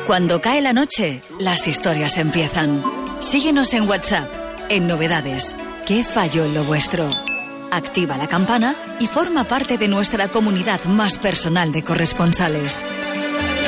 Cuando cae la noche, las historias empiezan. Síguenos en WhatsApp, en Novedades. ¿Qué falló en lo vuestro? Activa la campana y forma parte de nuestra comunidad más personal de corresponsales.